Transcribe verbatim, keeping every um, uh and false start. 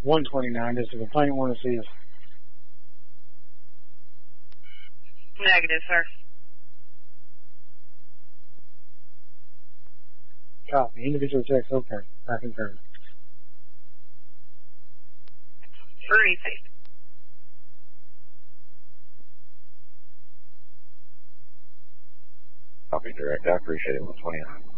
one twenty-nine, does the complainant want to see us? Negative, sir. Copy. Individual checks, okay. I concur. Repeat. Copy, direct. I appreciate it. one twenty-nine.